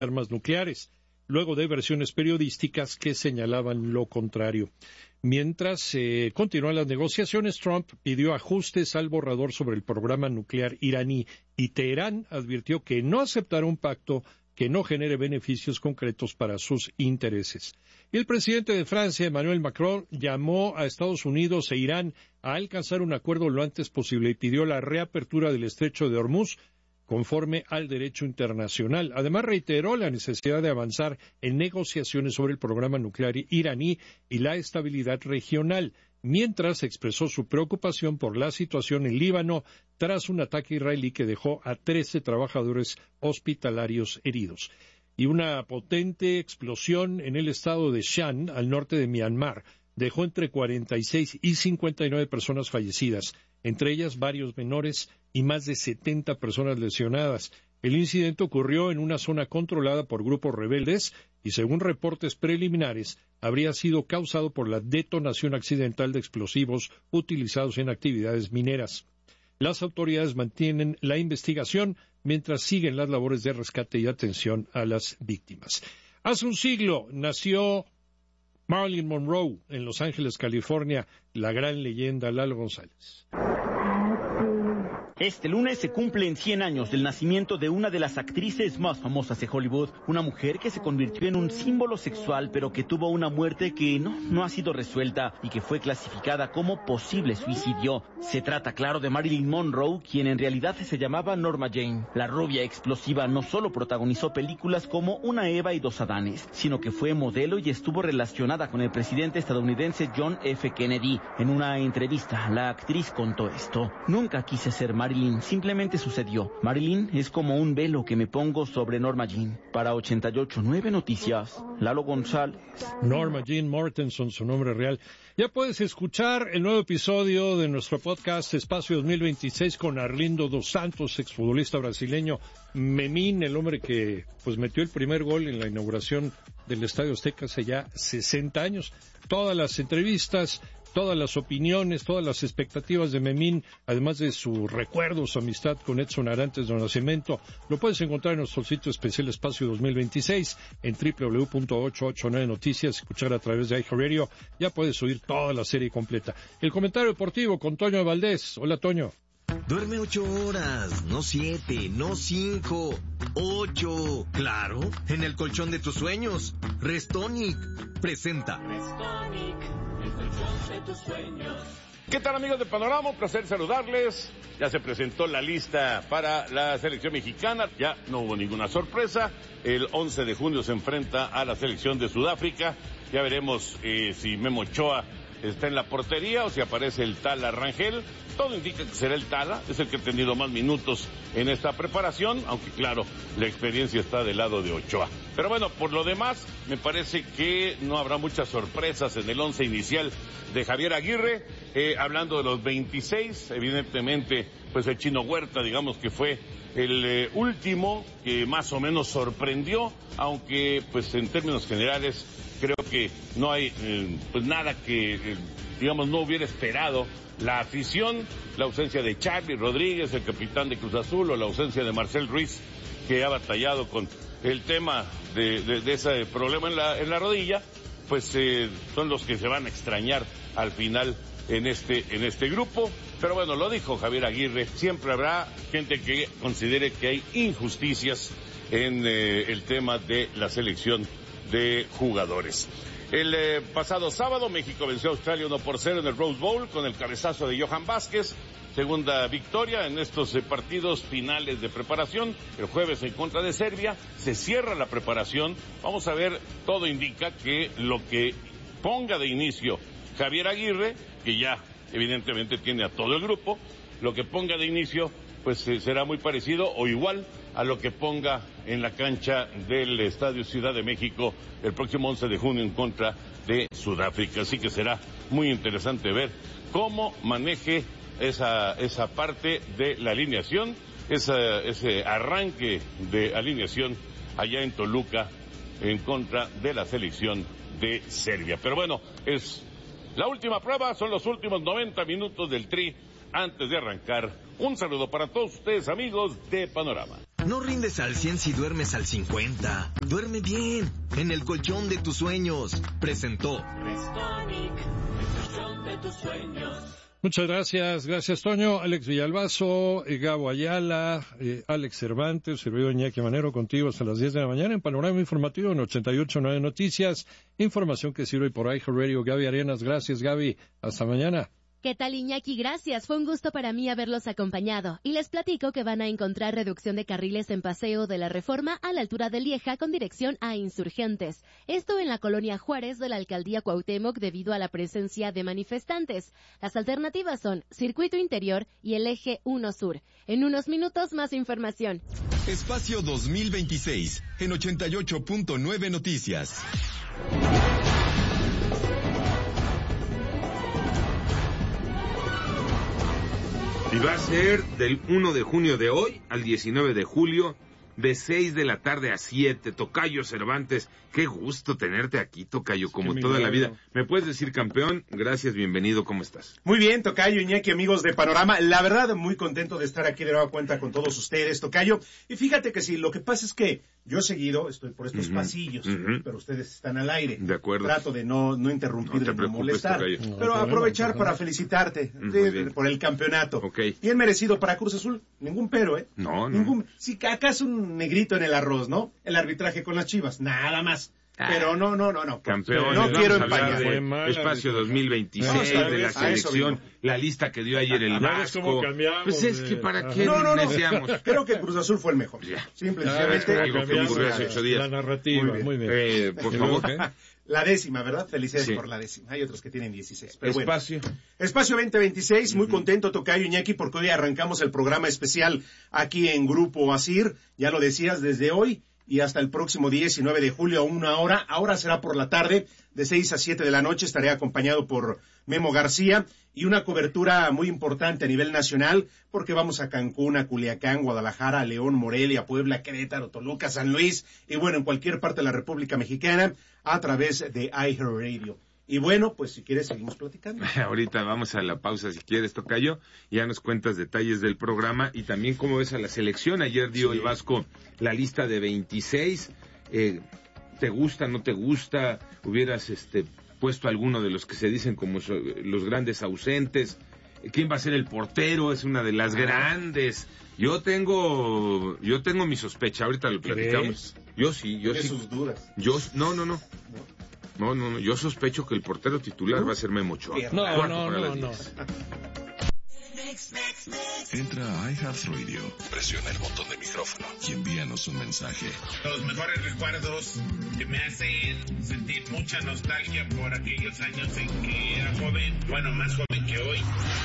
armas nucleares, luego de versiones periodísticas que señalaban lo contrario. Mientras continúan las negociaciones, Trump pidió ajustes al borrador sobre el programa nuclear iraní y Teherán advirtió que no aceptará un pacto que no genere beneficios concretos para sus intereses. Y el presidente de Francia, Emmanuel Macron, llamó a Estados Unidos e Irán a alcanzar un acuerdo lo antes posible y pidió la reapertura del estrecho de Hormuz conforme al derecho internacional. Además, reiteró la necesidad de avanzar en negociaciones sobre el programa nuclear iraní y la estabilidad regional, mientras expresó su preocupación por la situación en Líbano tras un ataque israelí que dejó a 13 trabajadores hospitalarios heridos. Y una potente explosión en el estado de Shan, al norte de Myanmar, dejó entre 46 y 59 personas fallecidas, entre ellas varios menores y más de 70 personas lesionadas. El incidente ocurrió en una zona controlada por grupos rebeldes y, según reportes preliminares, habría sido causado por la detonación accidental de explosivos utilizados en actividades mineras. Las autoridades mantienen la investigación mientras siguen las labores de rescate y atención a las víctimas. Hace un siglo nació Marilyn Monroe en Los Ángeles, California, la gran leyenda Lalo González. Este lunes se cumplen 100 años del nacimiento de una de las actrices más famosas de Hollywood, una mujer que se convirtió en un símbolo sexual, pero que tuvo una muerte que no ha sido resuelta y que fue clasificada como posible suicidio. Se trata, claro, de Marilyn Monroe, quien en realidad se llamaba Norma Jane. La rubia explosiva no solo protagonizó películas como Una Eva y dos Adanes, sino que fue modelo y estuvo relacionada con el presidente estadounidense John F. Kennedy. En una entrevista, la actriz contó esto: "Nunca quise ser Marilyn, simplemente sucedió. Marilyn es como un velo que me pongo sobre Norma Jean". Para 88.9 Noticias, Lalo González. Norma Jean Mortenson, su nombre real. Ya puedes escuchar el nuevo episodio de nuestro podcast Espacio 2026 con Arlindo dos Santos, exfutbolista brasileño, Memín, el hombre que metió el primer gol en la inauguración del Estadio Azteca hace ya 60 años. Todas las entrevistas, todas las opiniones, todas las expectativas de Memín, además de su recuerdo, su amistad con Edson Arantes de Nacimiento, lo puedes encontrar en nuestro sitio especial Espacio 2026 en www.889 Noticias, escuchar a través de iHeartRadio. Ya puedes oír toda la serie completa. El comentario deportivo con Toño Valdés. Hola, Toño. Duerme 8 horas, no 7, no 5, 8. Claro, en el colchón de tus sueños. Restonic presenta. Restonic, el colchón de tus sueños. ¿Qué tal, amigos de Panorama? Un placer saludarles. Ya se presentó la lista para la selección mexicana. Ya no hubo ninguna sorpresa. El 11 de junio se enfrenta a la selección de Sudáfrica. Ya veremos si Memo Ochoa está en la portería o si aparece el Tala Rangel. Todo indica que será el Tala, es el que ha tenido más minutos en esta preparación, aunque claro, la experiencia está del lado de Ochoa. Pero bueno, por lo demás, me parece que no habrá muchas sorpresas en el 11 inicial de Javier Aguirre. Hablando de los 26, evidentemente, pues el Chino Huerta, digamos que fue el último que más o menos sorprendió, aunque pues en términos generales creo que no hay pues nada que digamos no hubiera esperado la afición, la ausencia de Charly Rodríguez, el capitán de Cruz Azul, o la ausencia de Marcel Ruiz, que ha batallado con el tema de ese problema en la rodilla, pues son los que se van a extrañar al final en este grupo. Pero bueno, lo dijo Javier Aguirre, siempre habrá gente que considere que hay injusticias en el tema de la selección de jugadores. El pasado sábado México venció a Australia 1-0 en el Rose Bowl con el cabezazo de Johan Vázquez, segunda victoria en estos partidos finales de preparación. El jueves en contra de Serbia se cierra la preparación. Vamos a ver, todo indica que lo que ponga de inicio Javier Aguirre, que ya evidentemente tiene a todo el grupo, lo que ponga de inicio pues será muy parecido o igual a lo que ponga en la cancha del Estadio Ciudad de México el próximo 11 de junio en contra de Sudáfrica. Así que será muy interesante ver cómo maneje esa parte de la alineación, ese arranque de alineación allá en Toluca en contra de la selección de Serbia. Pero bueno, es la última prueba, son los últimos 90 minutos del Tri antes de arrancar. Un saludo para todos ustedes, amigos de Panorama. No rindes al 100 si duermes al 50. Duerme bien, en el colchón de tus sueños. Presentó Restonic, el colchón de tus sueños. Muchas gracias Toño, Alex Villalbazo, Gabo Ayala, Alex Cervantes, servidor Iñaki Manero, contigo hasta las 10 de la mañana en Panorama Informativo en 88.9 Noticias, información que sirve por iHeartRadio. Gaby Arenas, gracias Gaby, hasta mañana. ¿Qué tal, Iñaki? Gracias. Fue un gusto para mí haberlos acompañado. Y les platico que van a encontrar reducción de carriles en Paseo de la Reforma a la altura de Lieja con dirección a Insurgentes. Esto en la colonia Juárez de la Alcaldía Cuauhtémoc debido a la presencia de manifestantes. Las alternativas son Circuito Interior y el Eje 1 Sur. En unos minutos, más información. Espacio 2026 en 88.9 Noticias. Y va a ser del 1 de junio de hoy al 19 de julio, de 6 de la tarde a 7. Tocayo Cervantes, qué gusto tenerte aquí, Tocayo, como toda la vida. ¿Me puedes decir campeón? Gracias, bienvenido, ¿cómo estás? Muy bien, Tocayo, Iñaki, amigos de Panorama. La verdad, muy contento de estar aquí de nueva cuenta con todos ustedes, Tocayo. Y fíjate que sí, lo que pasa es que yo he seguido, estoy por estos pasillos, pero ustedes están al aire. De acuerdo. Trato de no interrumpir, no no molestar. Pero aprovechar para felicitarte por el campeonato. Okay. Bien merecido para Cruz Azul, ningún pero, ¿eh? No. Si acaso un negrito en el arroz, ¿no? El arbitraje con las Chivas, nada más. Pero no. Campeón, no quiero empañar. Espacio 2026 de la selección, la lista que dio ayer el Vasco. Pues es que para qué deseamos. Creo que Cruz Azul fue el mejor. Simplemente algo que ocurrió hace 8 días. La narrativa, muy bien. Por favor. La 10ª, ¿verdad? Felicidades por la 10ª. Hay otros que tienen 16. Pero Espacio 2026, muy contento, Tocayo, Iñaki, porque hoy arrancamos el programa especial aquí en Grupo ASIR. Ya lo decías, desde hoy y hasta el próximo 19 de julio a 1 hora. Ahora será por la tarde, de 6 a 7 de la noche. Estaré acompañado por Memo García y una cobertura muy importante a nivel nacional, porque vamos a Cancún, a Culiacán, Guadalajara, León, Morelia, Puebla, Querétaro, Toluca, San Luis y bueno, en cualquier parte de la República Mexicana a través de iHeartRadio. Y bueno, pues si quieres seguimos platicando. Ahorita vamos a la pausa si quieres, Tocayo. Ya nos cuentas detalles del programa y también cómo ves a la selección. Ayer dio el Vasco la lista de 26. ¿Te gusta, no te gusta? ¿Hubieras puesto alguno de los que se dicen como los grandes ausentes? ¿Quién va a ser el portero? Es una de las grandes. Yo tengo mi sospecha. Ahorita lo platicamos. Yo sí. Sus dudas. No, yo sospecho que el portero titular va a ser Memo Ochoa. No. Entra a iHeartRadio, presiona el botón de micrófono y envíanos un mensaje. Los mejores recuerdos que me hacen sentir mucha nostalgia por aquellos años en que era joven, bueno, más joven que hoy.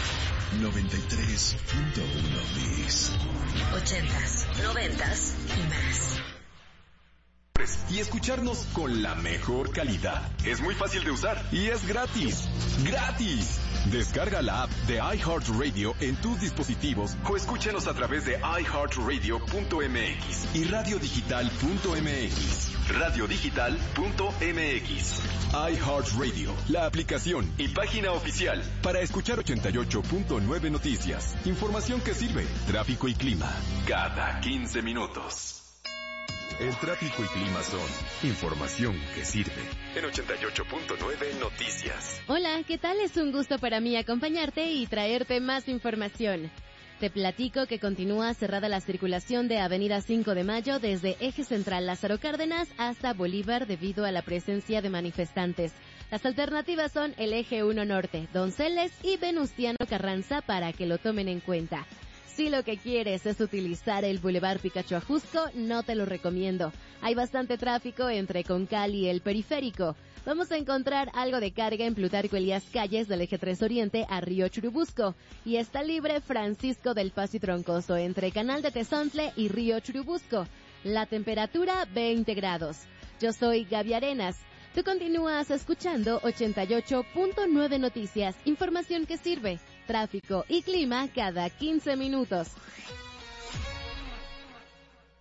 93.1 Mix. 80s, 90s y más. Y escucharnos con la mejor calidad. Es muy fácil de usar y es gratis. ¡Gratis! Descarga la app de iHeartRadio en tus dispositivos o escúchanos a través de iHeartRadio.mx y radiodigital.mx. Radiodigital.mx. iHeartRadio, la aplicación y página oficial para escuchar 88.9 Noticias. Información que sirve. Tráfico y clima cada 15 minutos. El tráfico y clima son información que sirve. En 88.9 Noticias. Hola, ¿qué tal? Es un gusto para mí acompañarte y traerte más información. Te platico que continúa cerrada la circulación de Avenida 5 de Mayo desde Eje Central Lázaro Cárdenas hasta Bolívar debido a la presencia de manifestantes. Las alternativas son el Eje 1 Norte, Donceles y Venustiano Carranza para que lo tomen en cuenta. Si lo que quieres es utilizar el Boulevard Picacho Ajusco, no te lo recomiendo. Hay bastante tráfico entre Concal y el Periférico. Vamos a encontrar algo de carga en Plutarco Elías Calles del Eje 3 Oriente a Río Churubusco. Y está libre Francisco del Paso y Troncoso entre Canal de Tezontle y Río Churubusco. La temperatura 20 grados. Yo soy Gaby Arenas. Tú continúas escuchando 88.9 Noticias, información que sirve. Tráfico y clima cada 15 minutos.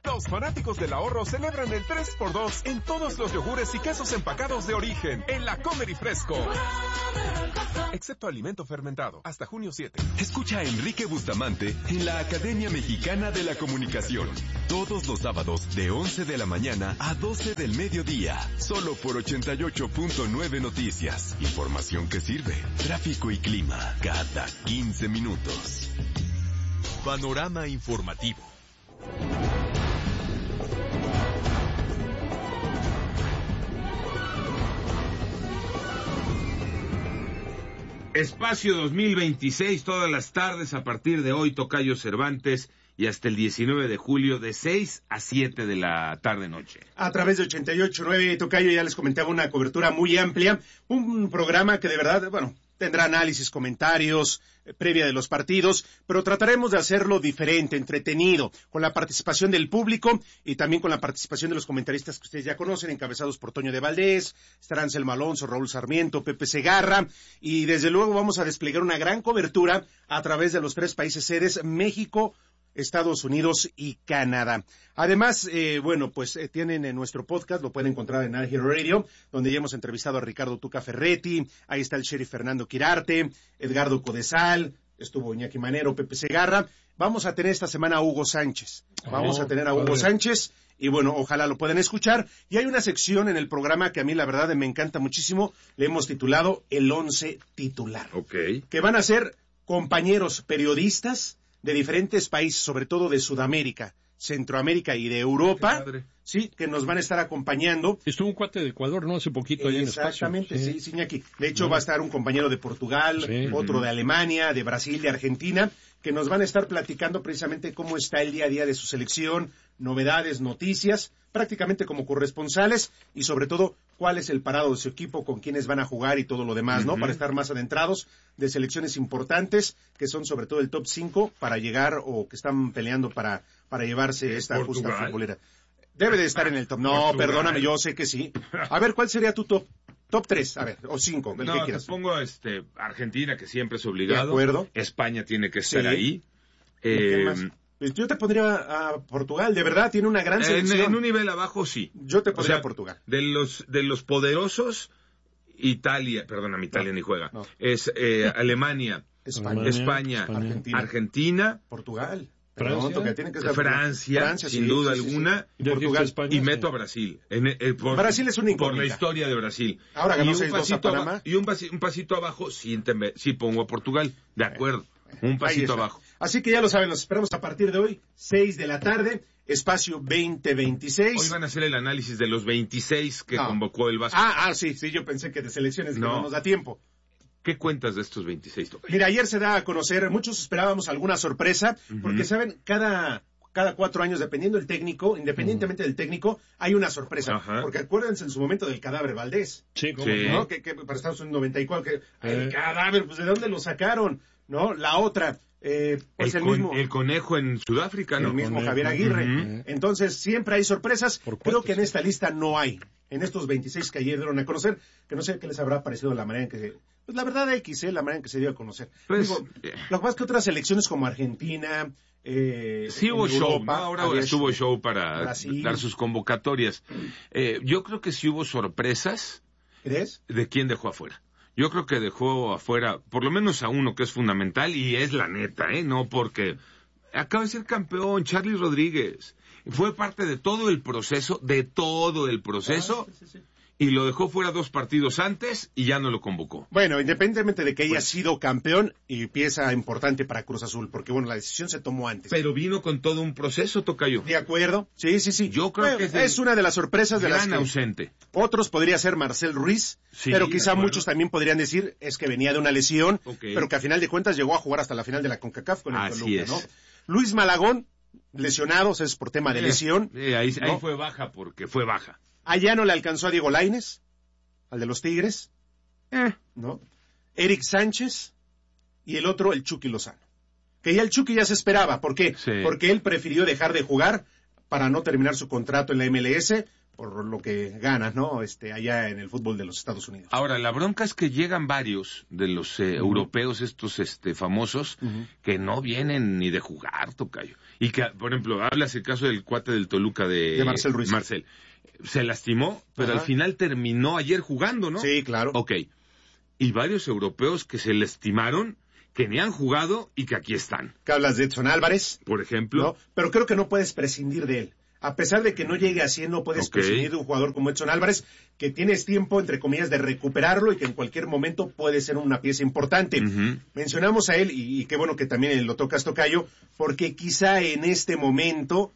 Los fanáticos del ahorro celebran el 3x2 en todos los yogures y quesos empacados de origen en la Comer y Fresco. Excepto alimento fermentado, hasta junio 7. Escucha a Enrique Bustamante en la Academia Mexicana de la Comunicación. Todos los sábados de 11 de la mañana a 12 del mediodía. Solo por 88.9 Noticias. Información que sirve. Tráfico y clima cada 15 minutos. Panorama informativo. Espacio 2026, todas las tardes a partir de hoy, Tocayo Cervantes, y hasta el 19 de julio de 6 a 7 de la tarde-noche. A través de 88.9, Tocayo, ya les comentaba una cobertura muy amplia, un programa que de verdad, tendrá análisis, comentarios, previa de los partidos, pero trataremos de hacerlo diferente, entretenido, con la participación del público y también con la participación de los comentaristas que ustedes ya conocen, encabezados por Toño de Valdés, estarán Anselmo Alonso, Raúl Sarmiento, Pepe Segarra, y desde luego vamos a desplegar una gran cobertura a través de los 3 países sedes, México, Estados Unidos y Canadá. Además, tienen en nuestro podcast, lo pueden encontrar en iHeartRadio Radio, donde ya hemos entrevistado a Ricardo Tuca Ferretti, ahí está el sheriff Fernando Quirarte, Edgardo Codesal, estuvo Iñaki Manero, Pepe Segarra. Vamos a tener esta semana a Hugo Sánchez. Sánchez, y ojalá lo puedan escuchar. Y hay una sección en el programa que a mí la verdad me encanta muchísimo, le hemos titulado El 11 Titular. Que van a ser compañeros periodistas de diferentes países, sobre todo de Sudamérica, Centroamérica y de Europa, sí, que nos van a estar acompañando. Estuvo un cuate de Ecuador, ¿no? Hace poquito ahí en Espacio. Exactamente, sí, Iñaki. De hecho, va a estar un compañero de Portugal, otro de Alemania, de Brasil, de Argentina, que nos van a estar platicando precisamente cómo está el día a día de su selección, novedades, noticias, prácticamente como corresponsales, y sobre todo, cuál es el parado de su equipo, con quiénes van a jugar y todo lo demás, ¿no? Para estar más adentrados de selecciones importantes, que son sobre todo el top 5, para llegar, o que están peleando para llevarse esta justa futbolera. Debe de estar en el top. No, Portugal. Perdóname, yo sé que sí. A ver, ¿cuál sería tu top? Top 3, a ver, o 5, el que quieras. Te pongo Argentina, que siempre es obligado. De acuerdo. España tiene que estar ahí. ¿Qué más? Yo te pondría a Portugal, de verdad, tiene una gran selección. En un nivel abajo, sí. Yo te pondría a Portugal. De los poderosos, Italia ni juega. No. Es Alemania, España, Argentina, Portugal. Francia, sin duda alguna, y Portugal, y meto a Brasil. Brasil es una incógnita. Por la historia de Brasil. Ahora ganó 6-2 a Panamá. Y un pasito abajo, sí pongo a Portugal. De acuerdo. Un pasito abajo. Así que ya lo saben, los esperamos a partir de hoy, 6 de la tarde, Espacio 2026. Hoy van a hacer el análisis de los 26 que convocó el Vasco. Sí, yo pensé que de selecciones que no nos da tiempo. ¿Qué cuentas de estos 26, Tocayo? Mira, ayer se da a conocer, muchos esperábamos alguna sorpresa, porque saben, cada 4 años, dependiendo del técnico, independientemente del técnico, hay una sorpresa. Porque acuérdense en su momento del cadáver Valdés. Sí, ¿no? Que para Estados Unidos 94, el cadáver, pues ¿de dónde lo sacaron? ¿No? La otra, el conejo en Sudáfrica, ¿no? El mismo Javier Aguirre. Entonces, siempre hay sorpresas. Creo que en esta lista no hay. En estos 26 que ayer dieron a conocer, que no sé qué les habrá parecido la manera en que la verdad la manera en que se dio a conocer. Pues, lo que pasa es que otras selecciones como Argentina, sí hubo show, ¿no? Ahora estuvo show para Brasil, dar sus convocatorias. Yo creo que sí hubo sorpresas. ¿Crees? ¿De quién dejó afuera? Yo creo que dejó afuera, por lo menos a uno que es fundamental, y es la neta, no porque acaba de ser campeón, Charly Rodríguez. Fue parte de todo el proceso, sí. Y lo dejó fuera 2 partidos antes y ya no lo convocó. Bueno, independientemente de que haya sido campeón y pieza importante para Cruz Azul, porque la decisión se tomó antes. Pero vino con todo un proceso, Tocayo. De acuerdo, sí. Yo creo que es una de las sorpresas de las gran ausente. Otros podría ser Marcel Ruiz, pero quizá muchos también podrían decir es que venía de una lesión, pero que a final de cuentas llegó a jugar hasta la final de la CONCACAF con el Toluca, ¿no? Luis Malagón, lesionados, es por tema de lesión. Ahí fue baja porque fue baja. Allá no le alcanzó a Diego Lainez, al de los Tigres, ¿no? Eric Sánchez y el otro, el Chucky Lozano. Que ya el Chucky ya se esperaba. ¿Por qué? Sí. Porque él prefirió dejar de jugar para no terminar su contrato en la MLS, por lo que gana, ¿no? Allá en el fútbol de los Estados Unidos. Ahora, la bronca es que llegan varios de los europeos, estos famosos, que no vienen ni de jugar, tocayo. Y que, por ejemplo, hablas el caso del cuate del Toluca de Marcel Ruiz. Marcel. Se lastimó, pero al final terminó ayer jugando, ¿no? Sí, claro. Ok. Y varios europeos que se lastimaron, que ni han jugado y que aquí están. ¿Qué hablas de Edson Álvarez? Por ejemplo. ¿No? Pero creo que no puedes prescindir de él. A pesar de que no llegue así, no puedes prescindir de un jugador como Edson Álvarez, que tienes tiempo, entre comillas, de recuperarlo y que en cualquier momento puede ser una pieza importante. Mencionamos a él, y qué bueno que también lo tocas, tocayo, porque quizá en este momento,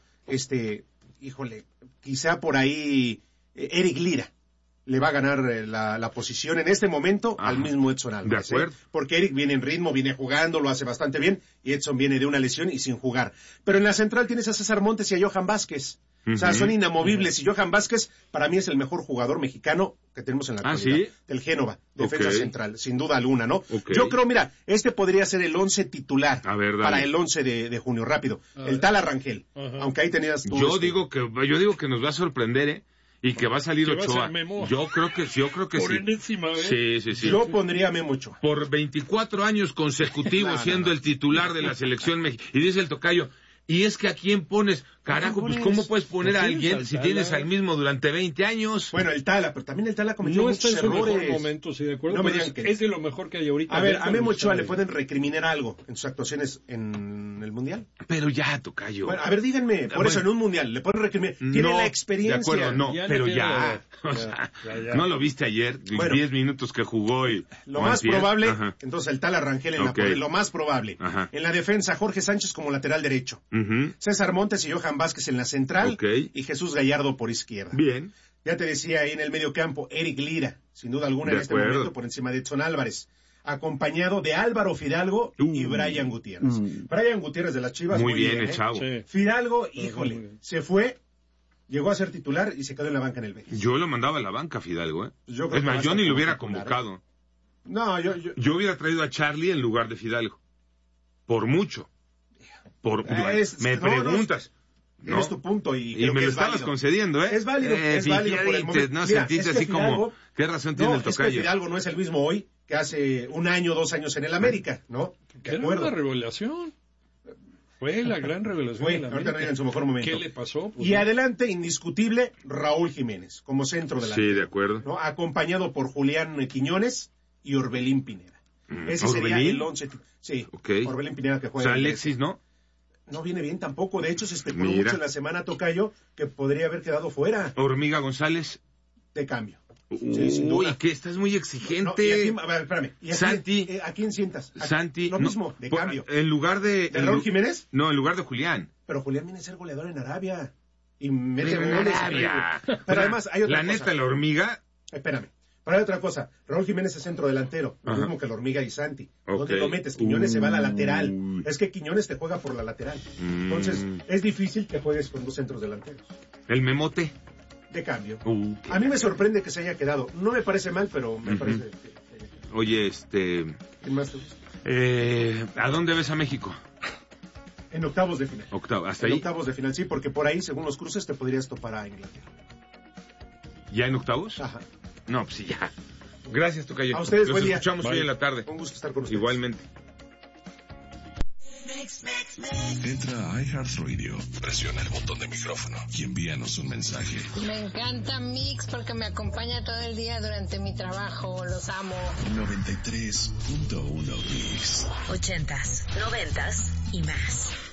quizá por ahí Eric Lira le va a ganar la posición en este momento al mismo Edson Álvarez. De acuerdo. Porque Eric viene en ritmo, viene jugando, lo hace bastante bien, y Edson viene de una lesión y sin jugar. Pero en la central tienes a César Montes y a Johan Vázquez. O sea, son inamovibles. Y Johan Vázquez, para mí, es el mejor jugador mexicano que tenemos en la actualidad. ¿Sí? Del Génova, defensa central, sin duda alguna, ¿no? Okay. Yo creo, mira, podría ser el 11 titular para el 11 de junio, rápido. El tal Rangel, aunque ahí tenías tú. Yo digo que nos va a sorprender, y que va a salir Ochoa. Yo creo que sí. Por enésima vez. Sí. Yo pondría a Memo Ochoa. Por 24 años consecutivos siendo el titular de la selección mexicana. Y dice el tocayo, y es que ¿a quién pones? Carajo, pues ¿cómo puedes poner a alguien si tienes al mismo durante 20 años? Bueno, el Tala, pero también el Tala cometió muchos errores. No está en su mejor momento, sí, de acuerdo. No me digan que... Es de lo mejor que hay ahorita. A ver, a Memo Ochoa le pueden recriminar algo en sus actuaciones en el Mundial. Pero ya, tocayo. Bueno, a ver, díganme, eso en un Mundial, le pueden recriminar. Tiene la experiencia. De acuerdo, no, pero ya. O sea, ¿no lo viste ayer? 10 minutos que jugó y... Lo más probable, entonces el Tala Rangel en la lo más probable. En la defensa, Jorge Sánchez como lateral derecho. César Montes y Johan Vázquez en la central. Y Jesús Gallardo por izquierda. Bien. Ya te decía ahí en el medio campo, Eric Lira, sin duda alguna en este momento por encima de Edson Álvarez, acompañado de Álvaro Fidalgo y Brian Gutiérrez. Brian Gutiérrez de las Chivas. Muy bien, el chavo. Sí. Fidalgo, híjole, se fue, llegó a ser titular y se quedó en la banca en el Betis. Yo lo mandaba a la banca, Fidalgo, Es más, yo ni lo hubiera convocado. No, yo hubiera traído a Charlie en lugar de Fidalgo. Por mucho. Me preguntas. Tienes tu punto y creo me que lo estabas válido. concediendo, Es válido, por el momento. No sentiste así Fidalgo, como, ¿qué razón tiene el tocayo? Es que Fidalgo no es el mismo hoy que hace 1 año, 2 años en el América, ¿no? Era una revelación. Fue la gran revelación. Ahorita no llega en su mejor momento. ¿Qué le pasó? Y adelante, indiscutible, Raúl Jiménez, como centro delantero. Sí, de acuerdo. ¿No? Acompañado por Julián Quiñones y Orbelín Pineda. Ese sería el 11. Sí, Orbelín Pineda que juega. O sea, Alexis, ¿no? No viene bien tampoco. De hecho, se especuló mucho en la semana, tocayo, que podría haber quedado fuera. Hormiga González. De cambio. Uy, que estás muy exigente. A ver, espérame. ¿Y Santi. ¿A quién sientas? Santi. Lo mismo, de cambio. En lugar de... ¿De Raúl Jiménez? No, en lugar de Julián. Pero Julián viene a ser goleador en Arabia. Y mete goles. Pero además hay otra cosa. La neta, la Hormiga... Espérame. Pero hay otra cosa. Raúl Jiménez es centro delantero. Lo mismo que la Hormiga y Santi. ¿Dónde lo metes? Quiñones se va a la lateral. Es que Quiñones te juega por la lateral. Entonces, es difícil que juegues con 2 centros delanteros. ¿El Memote? De cambio. A mí me sorprende que se haya quedado. No me parece mal, pero me parece... Oye, ¿Quién más te gusta? ¿A dónde ves a México? En octavos de final. ¿Hasta ahí? Octavos de final, sí, porque por ahí, según los cruces, te podrías topar a Inglaterra. ¿Ya en octavos? Ajá. No, pues sí, ya. Gracias, tocayo. A ustedes, Nos escuchamos hoy en la tarde. Un gusto estar con ustedes. Igualmente. Entra a iHeartRadio, presiona el botón de micrófono y envíanos un mensaje. Me encanta Mix porque me acompaña todo el día durante mi trabajo. Los amo. 93.1 Mix. 80s, 90s y más.